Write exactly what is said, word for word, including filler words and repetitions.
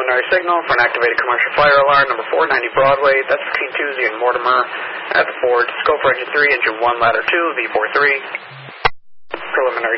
preliminary signal for an activated commercial fire alarm, number four ninety Broadway. That's between Tuesday and Mortimer at the Ford. Scope for engine three, engine one, ladder two, V four three. Preliminary